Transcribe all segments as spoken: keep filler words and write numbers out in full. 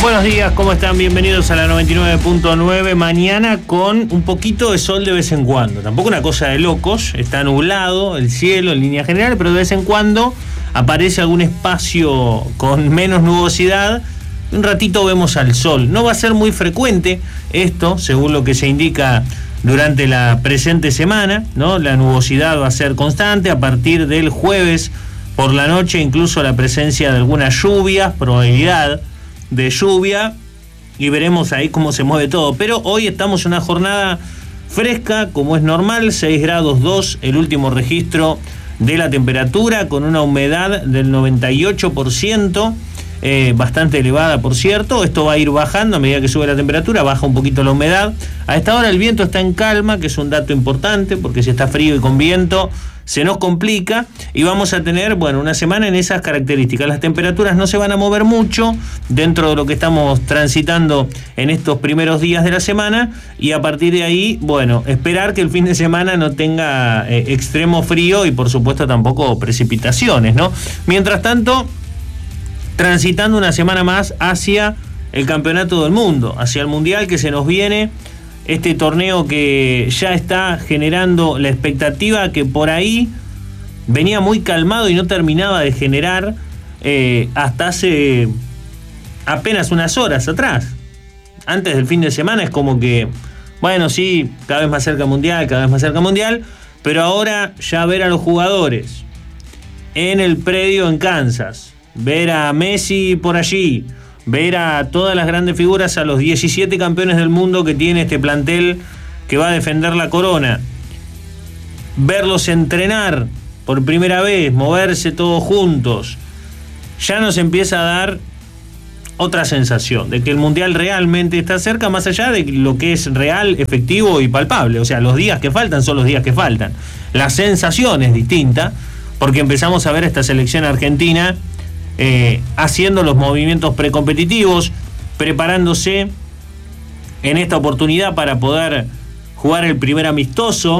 Buenos días, ¿cómo están? Bienvenidos a la noventa y nueve punto nueve. Mañana con un poquito de sol de vez en cuando. Tampoco una cosa de locos. Está nublado el cielo en línea general, pero de vez en cuando aparece algún espacio con menos nubosidad. Un ratito vemos al sol. No va a ser muy frecuente esto, según lo que se indica durante la presente semana, ¿no? La nubosidad va a ser constante. A partir del jueves por la noche, incluso la presencia de algunas lluvias, probabilidad de lluvia, y veremos ahí cómo se mueve todo. Pero hoy estamos en una jornada fresca, como es normal, seis grados dos, el último registro de la temperatura, con una humedad del noventa y ocho por ciento, eh, bastante elevada, por cierto. Esto va a ir bajando a medida que sube la temperatura, baja un poquito la humedad. A esta hora el viento está en calma, que es un dato importante, porque si está frío y con viento se nos complica, y vamos a tener, bueno, una semana en esas características. Las temperaturas no se van a mover mucho dentro de lo que estamos transitando en estos primeros días de la semana, y a partir de ahí, bueno, esperar que el fin de semana no tenga eh, extremo frío y por supuesto tampoco precipitaciones, ¿no? Mientras tanto, transitando una semana más hacia el Campeonato del Mundo, hacia el Mundial que se nos viene. Este torneo que ya está generando la expectativa, que por ahí venía muy calmado y no terminaba de generar eh, hasta hace apenas unas horas atrás. Antes del fin de semana es como que, bueno, sí, cada vez más cerca Mundial, cada vez más cerca Mundial, pero ahora ya ver a los jugadores en el predio en Kansas, ver a Messi por allí, ver a todas las grandes figuras, a los diecisiete campeones del mundo que tiene este plantel que va a defender la corona, verlos entrenar por primera vez, moverse todos juntos, ya nos empieza a dar otra sensación de que el Mundial realmente está cerca, más allá de lo que es real, efectivo y palpable. O sea, los días que faltan son los días que faltan. La sensación es distinta, porque empezamos a ver esta selección argentina Eh, haciendo los movimientos precompetitivos, preparándose en esta oportunidad para poder jugar el primer amistoso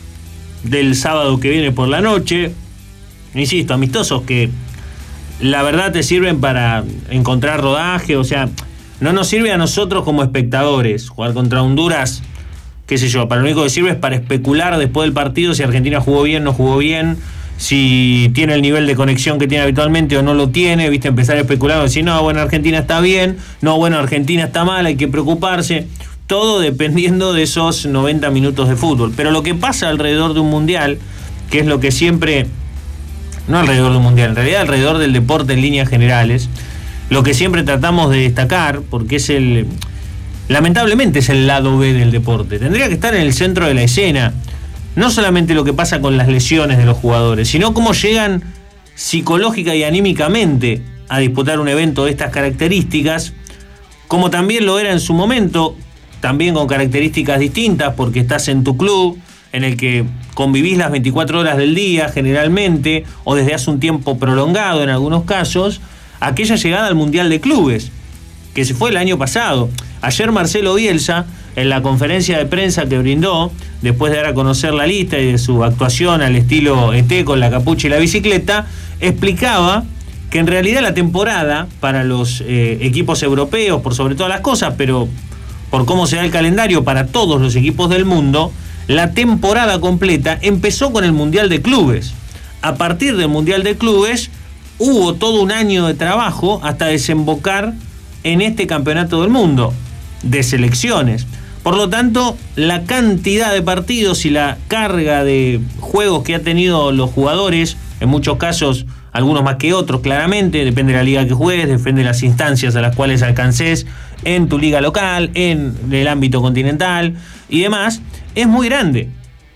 del sábado que viene por la noche. Insisto, amistosos que la verdad te sirven para encontrar rodaje, o sea, no nos sirve a nosotros como espectadores jugar contra Honduras, qué sé yo, para lo único que sirve es para especular después del partido si Argentina jugó bien, no jugó bien, si tiene el nivel de conexión que tiene habitualmente o no lo tiene, viste, empezar a especular, decir, no, bueno, Argentina está bien, no, bueno, Argentina está mal, hay que preocuparse, todo dependiendo de esos noventa minutos de fútbol. Pero lo que pasa alrededor de un mundial, que es lo que siempre, no alrededor de un mundial, en realidad alrededor del deporte en líneas generales, lo que siempre tratamos de destacar, porque es el, lamentablemente es el lado B del deporte, tendría que estar en el centro de la escena. No solamente lo que pasa con las lesiones de los jugadores, sino cómo llegan psicológica y anímicamente a disputar un evento de estas características, como también lo era en su momento, también con características distintas, porque estás en tu club, en el que convivís las veinticuatro horas del día generalmente, o desde hace un tiempo prolongado en algunos casos, aquella llegada al Mundial de Clubes, que se fue el año pasado. Ayer Marcelo Bielsa, en la conferencia de prensa que brindó, después de dar a conocer la lista y de su actuación al estilo E T con la capucha y la bicicleta, explicaba que en realidad la temporada para los eh, equipos europeos, por sobre todas las cosas, pero por cómo se da el calendario para todos los equipos del mundo, la temporada completa empezó con el Mundial de Clubes. A partir del Mundial de Clubes hubo todo un año de trabajo hasta desembocar en este Campeonato del Mundo de selecciones. Por lo tanto, la cantidad de partidos y la carga de juegos que ha tenido los jugadores, en muchos casos, algunos más que otros, claramente, depende de la liga que juegues, depende de las instancias a las cuales alcances en tu liga local, en el ámbito continental y demás, es muy grande.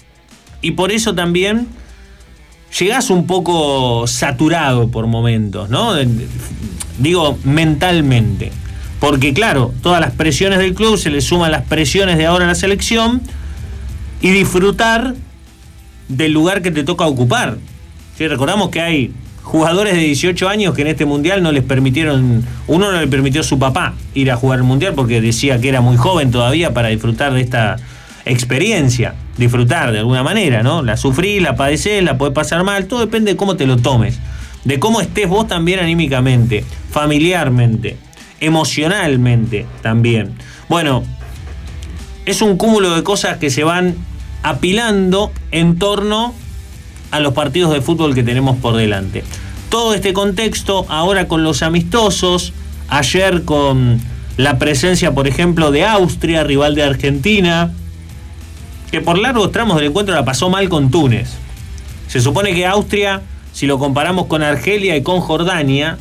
Y por eso también llegás un poco saturado por momentos, ¿no? Digo, mentalmente. Porque claro, todas las presiones del club se le suman las presiones de ahora en la selección, y disfrutar del lugar que te toca ocupar. ¿Sí? Recordamos que hay jugadores de dieciocho años que en este mundial no les permitieron, uno no le permitió a su papá ir a jugar el mundial porque decía que era muy joven todavía para disfrutar de esta experiencia, disfrutar de alguna manera, ¿no? La sufrís, la padecés, la podés pasar mal, todo depende de cómo te lo tomes, de cómo estés vos también anímicamente, familiarmente. emocionalmente también. Bueno, es un cúmulo de cosas que se van apilando en torno a los partidos de fútbol que tenemos por delante. Todo este contexto, ahora con los amistosos, ayer con la presencia, por ejemplo, de Austria, rival de Argentina, que por largos tramos del encuentro la pasó mal con Túnez. Se supone que Austria, si lo comparamos con Argelia y con Jordania,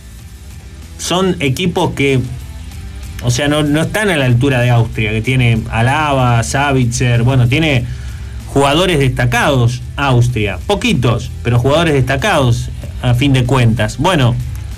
son equipos que, o sea, no, no están a la altura de Austria, que tiene Alaba, Savitzer, bueno, tiene jugadores destacados Austria, poquitos, pero jugadores destacados a fin de cuentas. Bueno,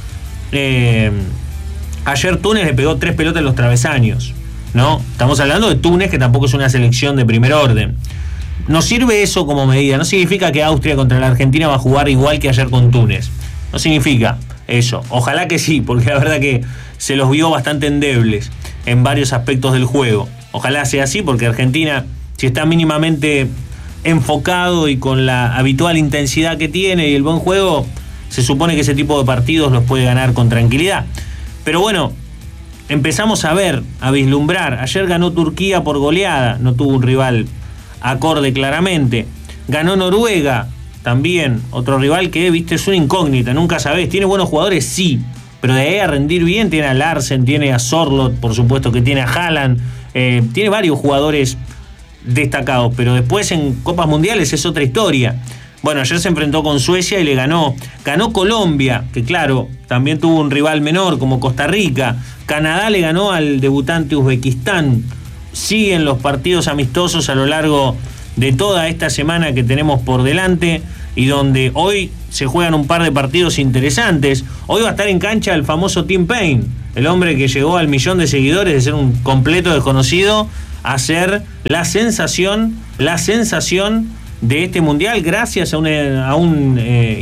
eh, ayer Túnez le pegó tres pelotas en los travesaños, ¿no? Estamos hablando de Túnez, que tampoco es una selección de primer orden. No sirve eso como medida, no significa que Austria contra la Argentina va a jugar igual que ayer con Túnez. No significa eso. Ojalá que sí, porque la verdad que se los vio bastante endebles en varios aspectos del juego. Ojalá sea así, porque Argentina, si está mínimamente enfocado y con la habitual intensidad que tiene y el buen juego, se supone que ese tipo de partidos los puede ganar con tranquilidad. Pero bueno, empezamos a ver, a vislumbrar. Ayer ganó Turquía por goleada, no tuvo un rival acorde claramente. Ganó Noruega, también otro rival que, viste, es una incógnita, nunca sabés. Tiene buenos jugadores, sí, pero de ahí a rendir bien tiene a Larsen, tiene a Sorloth, por supuesto que tiene a Haaland, eh, tiene varios jugadores destacados, pero después en Copas Mundiales es otra historia. Bueno, ayer se enfrentó con Suecia y le ganó. Ganó Colombia, que claro, también tuvo un rival menor como Costa Rica. Canadá le ganó al debutante Uzbekistán. Siguen los partidos amistosos a lo largo de toda esta semana que tenemos por delante y donde hoy se juegan un par de partidos interesantes. Hoy va a estar en cancha el famoso Tim Payne, el hombre que llegó al millón de seguidores de ser un completo desconocido a ser la sensación, la sensación de este mundial gracias a un, a un eh,